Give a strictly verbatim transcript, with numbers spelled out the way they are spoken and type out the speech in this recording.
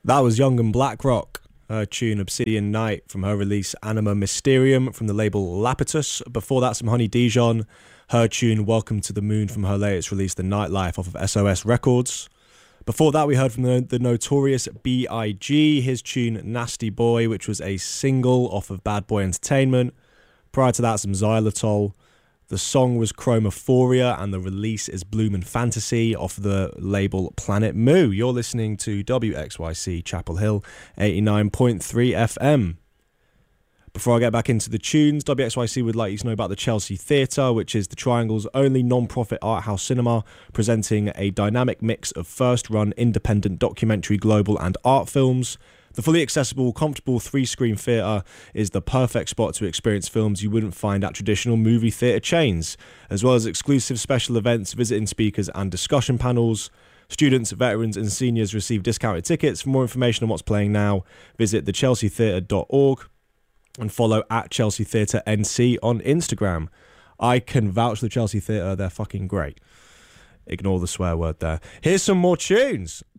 That was Young and Blackrock, her tune Obsidian Night from her release Anima Mysterium from the label Lapitus. Before that, some Honey Dijon, her tune Welcome to the Moon from her latest release The Nightlife off of S O S Records. Before that, we heard from the, the notorious B I G, his tune Nasty Boy, which was a single off of Bad Boy Entertainment. Prior to that, some Xylitol. The song was Chromaphoria and the release is Bloom and Fantasy off the label Planet Moo. You're listening to W X Y C Chapel Hill eighty-nine point three F M. Before I get back into the tunes, W X Y C would like you to know about the Chelsea Theatre, which is the Triangle's only non-profit art house cinema, presenting a dynamic mix of first-run independent documentary, global and art films. The fully accessible, comfortable three-screen theatre is the perfect spot to experience films you wouldn't find at traditional movie theatre chains, as well as exclusive special events, visiting speakers and discussion panels. Students, veterans and seniors receive discounted tickets. For more information on what's playing now, visit the chelsea theatre dot org and follow at Chelsea Theatre N C on Instagram. I can vouch for the Chelsea Theatre, they're fucking great. Ignore the swear word there. Here's some more tunes.